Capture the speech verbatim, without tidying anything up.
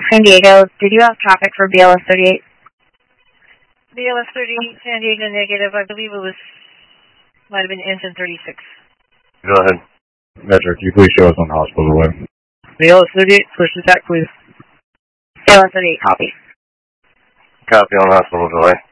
San Diego, did you have traffic for B L S thirty-eight? B L S thirty-eight, San Diego negative. I believe it was, might have been engine thirty-six. Go ahead. Metro, can you please show us on the hospital delay? B L S thirty-eight, push attack, please. B L S thirty-eight, copy. Copy on hospital delay.